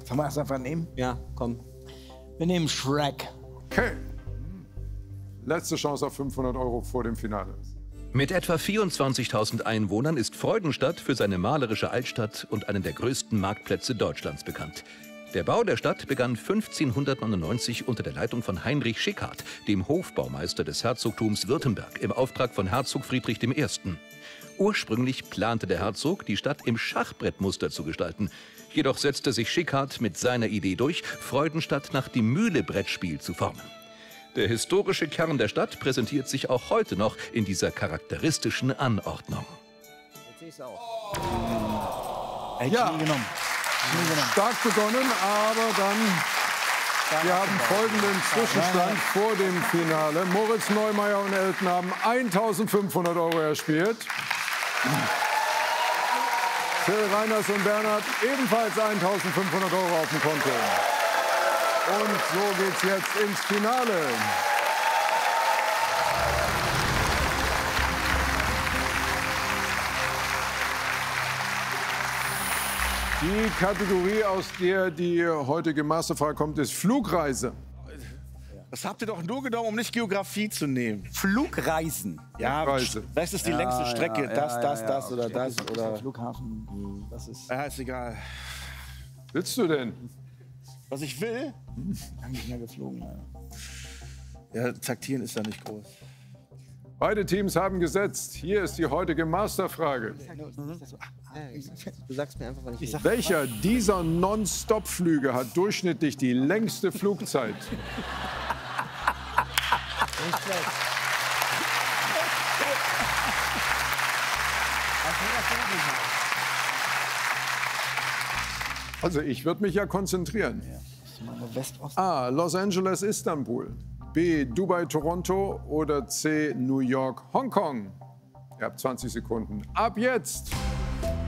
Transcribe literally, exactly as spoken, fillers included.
Sollen wir das einfach nehmen? Ja, komm. Wir nehmen Shrek. Okay. Letzte Chance auf fünfhundert Euro vor dem Finale. Mit etwa vierundzwanzigtausend Einwohnern ist Freudenstadt für seine malerische Altstadt und einen der größten Marktplätze Deutschlands bekannt. Der Bau der Stadt begann fünfzehnhundertneunundneunzig unter der Leitung von Heinrich Schickhardt, dem Hofbaumeister des Herzogtums Württemberg, im Auftrag von Herzog Friedrich der Erste. Ursprünglich plante der Herzog, die Stadt im Schachbrettmuster zu gestalten. Jedoch setzte sich Schickhardt mit seiner Idee durch, Freudenstadt nach dem Mühle-Brettspiel zu formen. Der historische Kern der Stadt präsentiert sich auch heute noch in dieser charakteristischen Anordnung. Jetzt sehe ich es auch. Hätte ich Ja. nie genommen. Nie genommen. Stark begonnen, aber dann, wir haben folgenden Zwischenstand vor dem Finale. Moritz Neumeier und Elton haben eintausendfünfhundert Euro erspielt. Till Reiners und Bernhard ebenfalls eintausendfünfhundert Euro auf dem Konto. Und so geht's jetzt ins Finale. Die Kategorie, aus der die heutige Masterfrage kommt, ist Flugreise. Das habt ihr doch nur genommen, um nicht Geografie zu nehmen. Flugreisen. Ja, Flugreise. das ist die längste Strecke. ja, das, ja, das, ja, das oder okay. das. Oder Flughafen. Das ist ja, ist egal. Willst du denn? Was ich will? lange nicht mehr geflogen. Ja. Ja, taktieren ist da nicht groß. Beide Teams haben gesetzt. Hier ist die heutige Masterfrage. Du sagst mir einfach, wann ich will. Welcher dieser Non-Stop-Flüge hat durchschnittlich die längste Flugzeit? Also ich würde mich ja konzentrieren. Meine West-Ost. A. Los Angeles, Istanbul. B. Dubai, Toronto. Oder C. New York, Hongkong. Ihr habt zwanzig Sekunden. Ab jetzt!